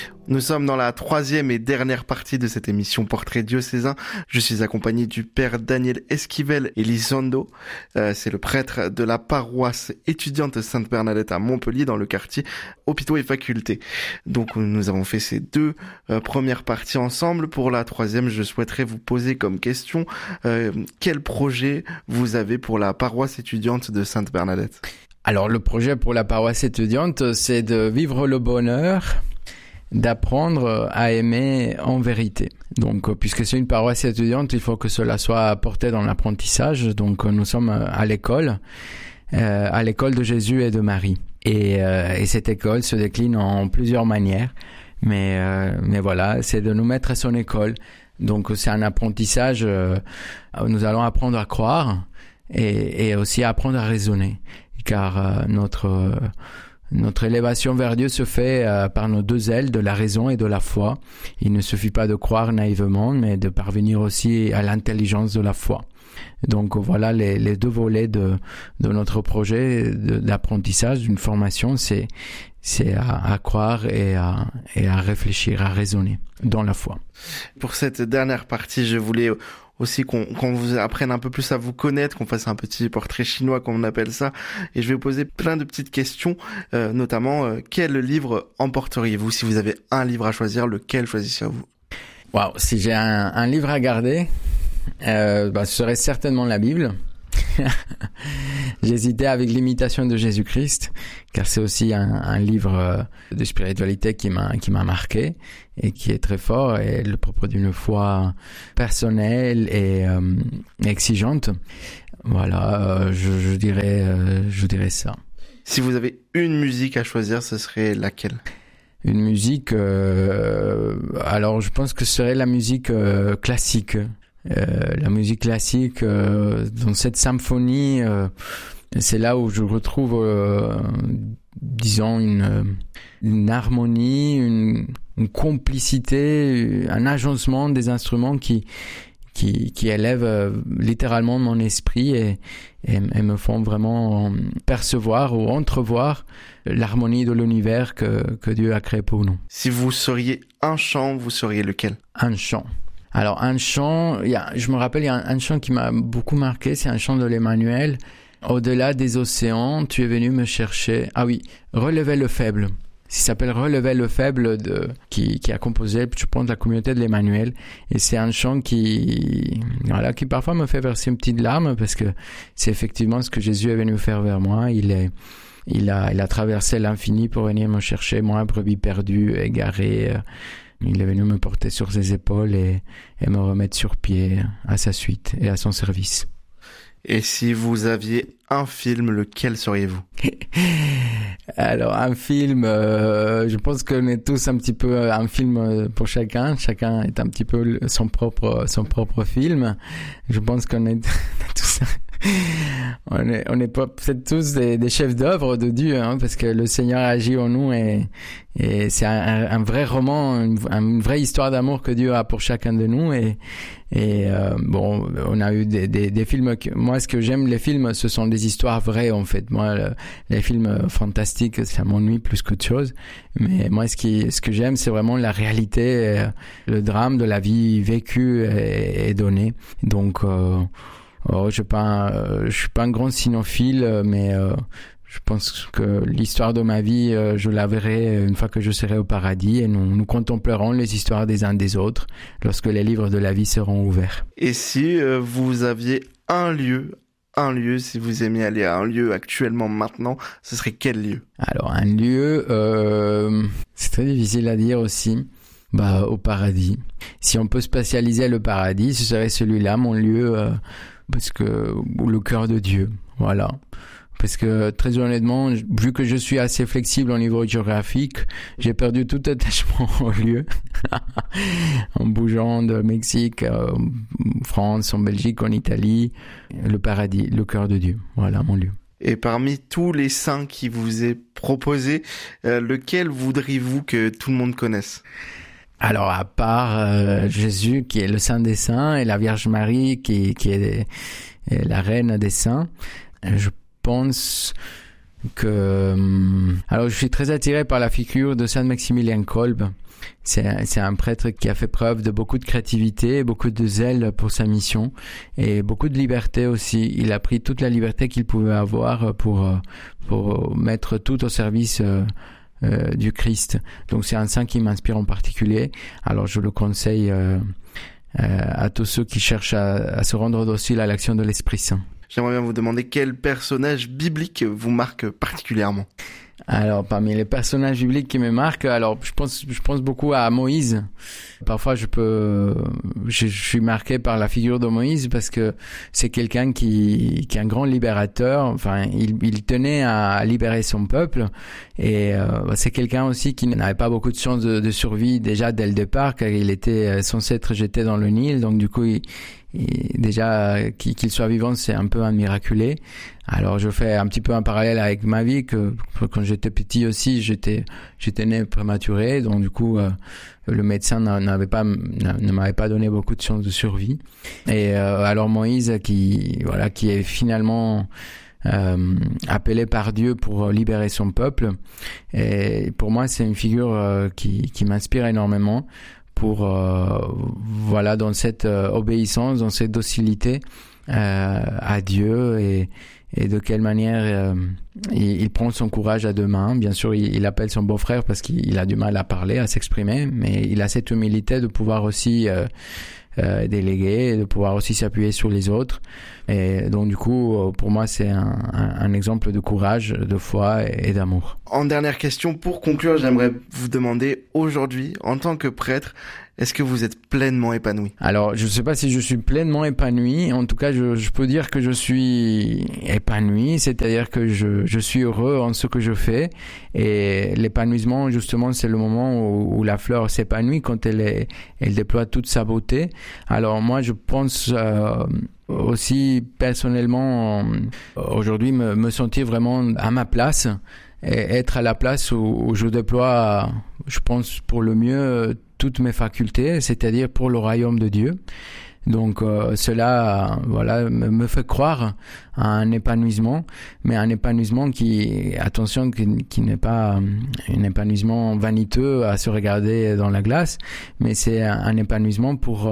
Nous sommes dans la troisième et dernière partie de cette émission Portrait diocésain. Je suis accompagné du père Daniel Esquivel Elizondo. C'est le prêtre de la paroisse étudiante Sainte-Bernadette à Montpellier dans le quartier Hôpitaux et Facultés. Donc nous avons fait ces deux premières parties ensemble. Pour la troisième, je souhaiterais vous poser comme question quel projet vous avez pour la paroisse étudiante de Sainte-Bernadette? Alors le projet pour la paroisse étudiante, c'est de vivre le bonheur d'apprendre à aimer en vérité. Donc, puisque c'est une paroisse étudiante, il faut que cela soit apporté dans l'apprentissage. Donc, nous sommes à l'école de Jésus et de Marie. Et cette école se décline en plusieurs manières. Mais voilà, c'est de nous mettre à son école. Donc, c'est un apprentissage. Nous allons apprendre à croire et aussi à apprendre à raisonner. Car notre élévation vers Dieu se fait par nos deux ailes de la raison et de la foi. Il ne suffit pas de croire naïvement, mais de parvenir aussi à l'intelligence de la foi. Donc voilà les deux volets de notre projet d'apprentissage, d'une formation, c'est à croire et à réfléchir, à raisonner dans la foi. Pour cette dernière partie, je voulais aussi qu'on vous apprenne un peu plus à vous connaître, qu'on fasse un petit portrait chinois comme on appelle ça, et je vais vous poser plein de petites questions, notamment quel livre emporteriez-vous? Si vous avez un livre à choisir, lequel choisissez-vous? Waouh, si j'ai un livre à garder, ce serait certainement la Bible. J'hésitais avec l'imitation de Jésus-Christ, car c'est aussi un livre de spiritualité qui m'a marqué et qui est très fort et le propre d'une foi personnelle et exigeante. Voilà, je dirais ça. Si vous avez une musique à choisir, ce serait laquelle? Une musique, alors je pense que ce serait la musique classique. La musique classique, dans cette symphonie, c'est là où je retrouve, disons, une harmonie, une complicité, un agencement des instruments qui élèvent littéralement mon esprit et me font vraiment percevoir ou entrevoir l'harmonie de l'univers que Dieu a créé pour nous. Si vous seriez un chant, vous seriez lequel? Un chant. Alors un chant, je me rappelle, il y a un chant qui m'a beaucoup marqué, c'est un chant de l'Emmanuel. Au-delà des océans, tu es venu me chercher. Ah oui, Relever le faible. Il s'appelle Relever le faible qui a composé, je pense, la communauté de l'Emmanuel. Et c'est un chant qui parfois me fait verser une petite larme parce que c'est effectivement ce que Jésus est venu faire vers moi. Il a traversé l'infini pour venir me chercher, moi, brebis perdue, égarée. Il est venu me porter sur ses épaules et me remettre sur pied à sa suite et à son service. Et si vous aviez un film, lequel seriez-vous? Alors, un film, je pense qu'on est tous un petit peu un film pour chacun. Chacun est un petit peu son propre film. Je pense qu'on est tous... On est peut-être tous des chefs d'œuvre de Dieu, hein, parce que le Seigneur agit en nous et c'est un vrai roman, une vraie histoire d'amour que Dieu a pour chacun de nous on a eu des films moi, ce que j'aime, les films, ce sont des histoires vraies, en fait. Moi, les films fantastiques, ça m'ennuie plus qu'autre chose. Mais moi, ce que j'aime, c'est vraiment la réalité, le drame de la vie vécue et donnée. Donc, je suis pas un grand cinéphile, mais je pense que l'histoire de ma vie, je la verrai une fois que je serai au paradis et nous contemplerons les histoires des uns des autres lorsque les livres de la vie seront ouverts. Et si vous aviez un lieu, si vous aimiez aller à un lieu actuellement maintenant, ce serait quel lieu? Alors un lieu, c'est très difficile à dire aussi. Au paradis. Si on peut spatialiser le paradis, ce serait celui-là, mon lieu, ou le cœur de Dieu. Voilà. Parce que très honnêtement, vu que je suis assez flexible au niveau géographique, j'ai perdu tout attachement au lieu. En bougeant de Mexique, en France, en Belgique, en Italie, le paradis, le cœur de Dieu. Voilà mon lieu. Et parmi tous les saints qui vous est proposé, lequel voudriez-vous que tout le monde connaisse? Alors, à part Jésus, qui est le Saint des Saints, et la Vierge Marie, qui est la Reine des Saints, je pense Alors, je suis très attiré par la figure de Saint Maximilien Kolbe. C'est un prêtre qui a fait preuve de beaucoup de créativité, beaucoup de zèle pour sa mission et beaucoup de liberté aussi. Il a pris toute la liberté qu'il pouvait avoir pour mettre tout au service du Christ. Donc c'est un saint qui m'inspire en particulier. Alors je le conseille à tous ceux qui cherchent à se rendre docile à l'action de l'Esprit Saint. J'aimerais bien vous demander quel personnage biblique vous marque particulièrement. Alors, parmi les personnages bibliques qui me marquent, alors je pense beaucoup à Moïse. Parfois, je suis marqué par la figure de Moïse parce que c'est quelqu'un qui est un grand libérateur. Enfin, il tenait à libérer son peuple et c'est quelqu'un aussi qui n'avait pas beaucoup de chances de survie déjà dès le départ, car il était censé être jeté dans le Nil. Donc, du coup, déjà qu'il soit vivant, c'est un peu un miraculé. Alors je fais un petit peu un parallèle avec ma vie, que quand j'étais petit aussi, j'étais né prématuré, donc du coup le médecin ne m'avait pas donné beaucoup de chances de survie. Et alors Moïse qui est finalement appelé par Dieu pour libérer son peuple, et pour moi c'est une figure qui m'inspire énormément pour dans cette obéissance, dans cette docilité à Dieu et de quelle manière il prend son courage à deux mains. Bien sûr, il appelle son beau-frère parce qu'il a du mal à parler, à s'exprimer, mais il a cette humilité de pouvoir aussi déléguer, de pouvoir aussi s'appuyer sur les autres. Et donc du coup, pour moi, c'est un exemple de courage, de foi et d'amour. En dernière question, pour conclure, j'aimerais vous demander aujourd'hui, en tant que prêtre, est-ce que vous êtes pleinement épanoui? Alors, je ne sais pas si je suis pleinement épanoui. En tout cas, je peux dire que je suis épanoui, c'est-à-dire que je suis heureux en ce que je fais. Et l'épanouissement, justement, c'est le moment où la fleur s'épanouit, quand elle déploie toute sa beauté. Alors moi, je pense aussi personnellement aujourd'hui me sentir vraiment à ma place et être à la place où je déploie, je pense, pour le mieux toutes mes facultés, c'est-à-dire pour le royaume de Dieu. Donc cela me fait croire à un épanouissement, mais un épanouissement qui n'est pas un épanouissement vaniteux à se regarder dans la glace, mais c'est un épanouissement pour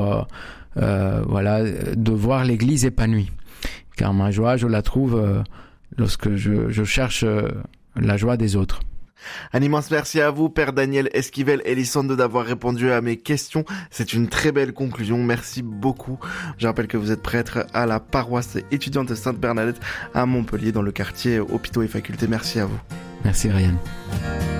de voir l'Église épanouie. Car ma joie, je la trouve lorsque je cherche la joie des autres. Un immense merci à vous, Père Daniel Esquivel Elizondo, d'avoir répondu à mes questions. C'est une très belle conclusion. Merci beaucoup. Je rappelle que vous êtes prêtre à la paroisse étudiante Sainte-Bernadette à Montpellier, dans le quartier Hôpitaux et Facultés. Merci à vous. Merci, Ryan.